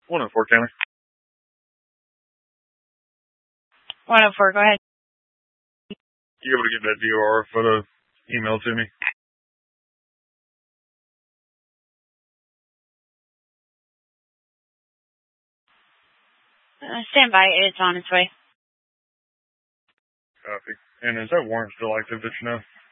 104 County. 104, go ahead. You able to get that DOR photo emailed to me? Stand by. It's on its way. Copy. And is that warrant still active that you know?